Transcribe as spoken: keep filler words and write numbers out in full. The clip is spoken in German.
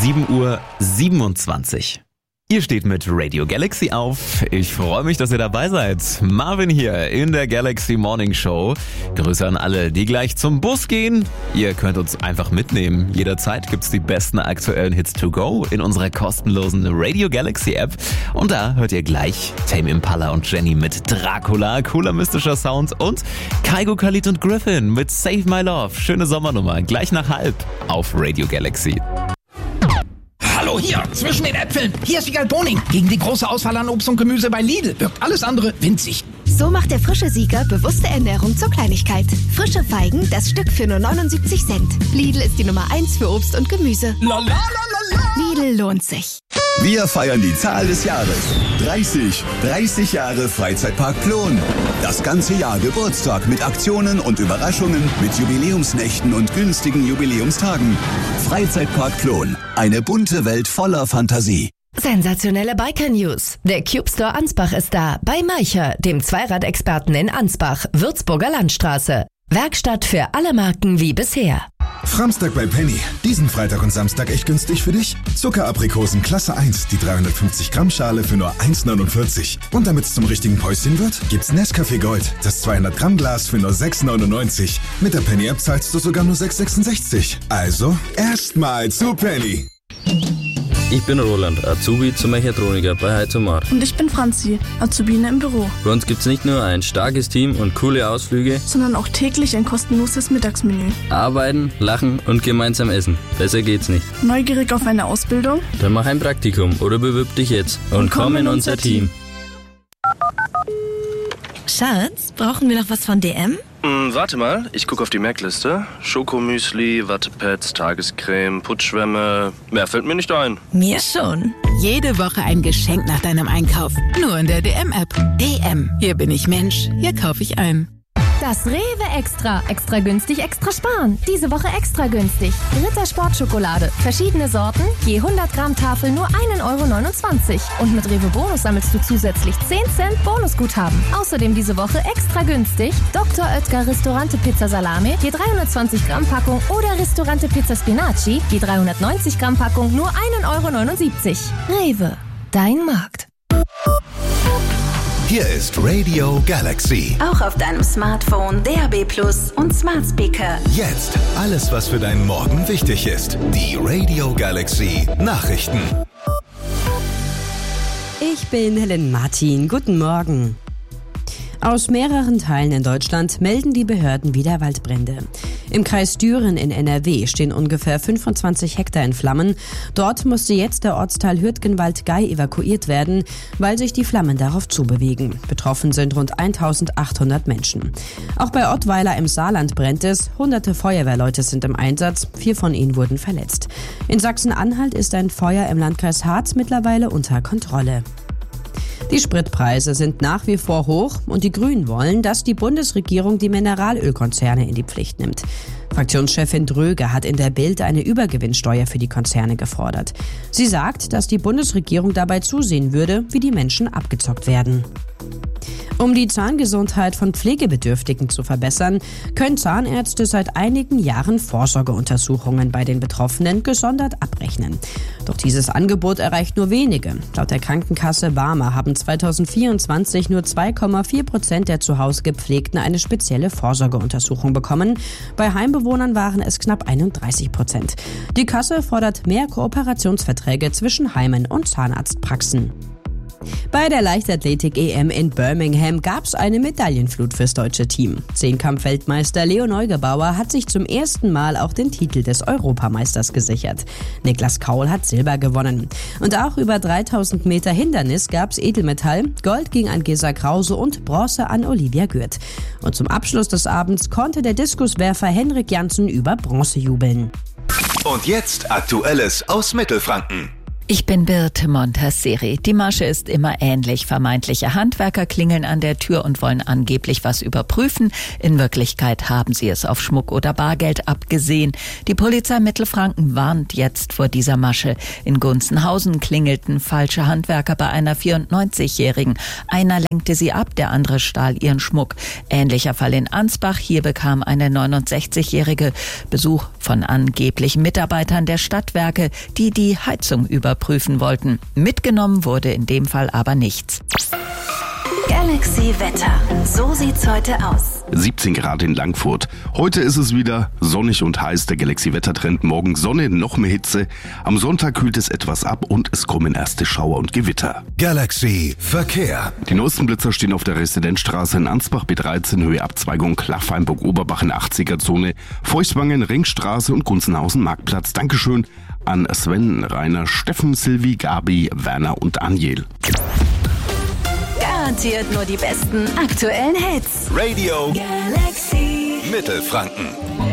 sieben Uhr siebenundzwanzig. Ihr steht mit Radio Galaxy auf. Ich freue mich, dass ihr dabei seid. Marvin hier in der Galaxy Morning Show. Grüße an alle, die gleich zum Bus gehen. Ihr könnt uns einfach mitnehmen. Jederzeit gibt's die besten aktuellen Hits to go in unserer kostenlosen Radio Galaxy App. Und da hört ihr gleich Tame Impala und Jenny mit Dracula, cooler mystischer Sound und Kygo, Khalid und Griffin mit Save My Love. Schöne Sommernummer, gleich nach halb auf Radio Galaxy. Hallo, hier, zwischen den Äpfeln. Hier ist Wiegald Boning. Gegen die große Auswahl an Obst und Gemüse bei Lidl wirkt alles andere winzig. So macht der frische Sieger bewusste Ernährung zur Kleinigkeit. Frische Feigen, das Stück für nur neunundsiebzig Cent. Lidl ist die Nummer eins für Obst und Gemüse. La, la, la, la, la. Lidl lohnt sich. Wir feiern die Zahl des Jahres. dreißig. dreißig Jahre Freizeitpark Plon. Das ganze Jahr Geburtstag mit Aktionen und Überraschungen, mit Jubiläumsnächten und günstigen Jubiläumstagen. Freizeitpark Plon. Eine bunte Welt voller Fantasie. Sensationelle Biker-News. Der Cube Store Ansbach ist da. Bei Maicher, dem Zweiradexperten in Ansbach, Würzburger Landstraße. Werkstatt für alle Marken wie bisher. Framstag bei Penny. Diesen Freitag und Samstag echt günstig für dich. Zuckeraprikosen Klasse eins, die dreihundertfünfzig Gramm Schale für nur eins neunundvierzig. Und damit es zum richtigen Päuschen wird, gibt's Nescafé Gold, das zweihundert Gramm Glas für nur sechs neunundneunzig. Mit der Penny App zahlst du sogar nur sechs sechsundsechzig. Also, erstmal zu Penny. Ich bin Roland, Azubi zum Mechatroniker bei Heizomar. Und ich bin Franzi, Azubine im Büro. Bei uns gibt's nicht nur ein starkes Team und coole Ausflüge, sondern auch täglich ein kostenloses Mittagsmenü. Arbeiten, lachen und gemeinsam essen. Besser geht's nicht. Neugierig auf eine Ausbildung? Dann mach ein Praktikum oder bewirb dich jetzt und, und komm in unser Team. Schatz, brauchen wir noch was von D M? Hm, warte mal, ich gucke auf die Merkliste. Schokomüsli, Wattepads, Tagescreme, Putzschwämme. Mehr fällt mir nicht ein. Mir schon. Jede Woche ein Geschenk nach deinem Einkauf. Nur in der D M-App. D M. Hier bin ich Mensch. Hier kaufe ich ein. Das Rewe Extra. Extra günstig, extra sparen. Diese Woche extra günstig. Ritter Sportschokolade. Verschiedene Sorten. Je hundert Gramm Tafel nur ein Euro neunundzwanzig. Und mit Rewe Bonus sammelst du zusätzlich zehn Cent Bonusguthaben. Außerdem diese Woche extra günstig. Doktor Oetker Ristorante Pizza Salami. Je dreihundertzwanzig Gramm Packung. Oder Ristorante Pizza Spinaci. Je dreihundertneunzig Gramm Packung nur ein Euro neunundsiebzig. Rewe. Dein Markt. Hier ist Radio Galaxy. Auch auf deinem Smartphone, D A B Plus und Smart Speaker. Jetzt alles, was für deinen Morgen wichtig ist. Die Radio Galaxy Nachrichten. Ich bin Helen Martin. Guten Morgen. Aus mehreren Teilen in Deutschland melden die Behörden wieder Waldbrände. Im Kreis Düren in N R W stehen ungefähr fünfundzwanzig Hektar in Flammen. Dort musste jetzt der Ortsteil Hürtgenwald-Gei evakuiert werden, weil sich die Flammen darauf zubewegen. Betroffen sind rund eintausendachthundert Menschen. Auch bei Ottweiler im Saarland brennt es. Hunderte Feuerwehrleute sind im Einsatz. Vier von ihnen wurden verletzt. In Sachsen-Anhalt ist ein Feuer im Landkreis Harz mittlerweile unter Kontrolle. Die Spritpreise sind nach wie vor hoch und die Grünen wollen, dass die Bundesregierung die Mineralölkonzerne in die Pflicht nimmt. Fraktionschefin Dröge hat in der Bild eine Übergewinnsteuer für die Konzerne gefordert. Sie sagt, dass die Bundesregierung dabei zusehen würde, wie die Menschen abgezockt werden. Um die Zahngesundheit von Pflegebedürftigen zu verbessern, können Zahnärzte seit einigen Jahren Vorsorgeuntersuchungen bei den Betroffenen gesondert abrechnen. Doch dieses Angebot erreicht nur wenige. Laut der Krankenkasse Barmer haben zweitausendvierundzwanzig nur zwei Komma vier Prozent der zu Hause Gepflegten eine spezielle Vorsorgeuntersuchung bekommen. Bei Heimbewohnern waren es knapp einunddreißig Prozent. Die Kasse fordert mehr Kooperationsverträge zwischen Heimen und Zahnarztpraxen. Bei der Leichtathletik-E M in Birmingham gab es eine Medaillenflut fürs deutsche Team. Zehnkampf-Weltmeister Leo Neugebauer hat sich zum ersten Mal auch den Titel des Europameisters gesichert. Niklas Kaul hat Silber gewonnen. Und auch über dreitausend Meter Hindernis gab es Edelmetall. Gold ging an Gesa Krause und Bronze an Olivia Gürt. Und zum Abschluss des Abends konnte der Diskuswerfer Henrik Janssen über Bronze jubeln. Und jetzt Aktuelles aus Mittelfranken. Ich bin Birte Montasseri. Die Masche ist immer ähnlich. Vermeintliche Handwerker klingeln an der Tür und wollen angeblich was überprüfen. In Wirklichkeit haben sie es auf Schmuck oder Bargeld abgesehen. Die Polizei Mittelfranken warnt jetzt vor dieser Masche. In Gunzenhausen klingelten falsche Handwerker bei einer vierundneunzigjährigen. Einer lenkte sie ab, der andere stahl ihren Schmuck. Ähnlicher Fall in Ansbach. Hier bekam eine neunundsechzigjährige Besuch von angeblichen Mitarbeitern der Stadtwerke, die die Heizung überprüfen. prüfen wollten. Mitgenommen wurde in dem Fall aber nichts. Galaxy Wetter. So sieht's heute aus. siebzehn Grad in Langfurt. Heute ist es wieder sonnig und heiß, der Galaxy-Wettertrend. Morgen Sonne, noch mehr Hitze. Am Sonntag kühlt es etwas ab und es kommen erste Schauer und Gewitter. Galaxy Verkehr. Die neuesten Blitzer stehen auf der Residenzstraße in Ansbach B dreizehn, Höhe Abzweigung Klaffheimburg-Oberbach in achtziger-Zone, Feuchtwangen, Ringstraße und Gunzenhausen-Marktplatz. Dankeschön an Sven, Rainer, Steffen, Silvi, Gabi, Werner und Daniel. Garantiert nur die besten aktuellen Hits. Radio Galaxy Mittelfranken.